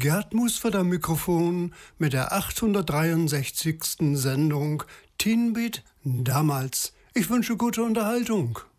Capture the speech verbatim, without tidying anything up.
Gerd Musford am Mikrofon mit der achthundertdreiundsechzigsten Sendung Teen Beat damals. Ich wünsche gute Unterhaltung.